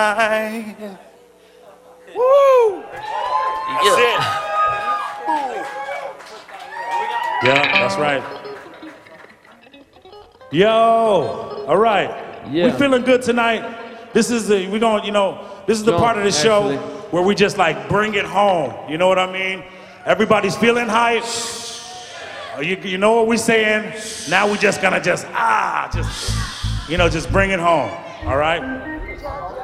Woo! That's Yeah. it. Yeah, that's right. Yo, all right. Yeah. We feeling good tonight. This is the this is the part of the show actually. where we just like bring it home. You know what I mean? Everybody's feeling hype. You know what we're saying? Now we just gonna just bring it home. All right?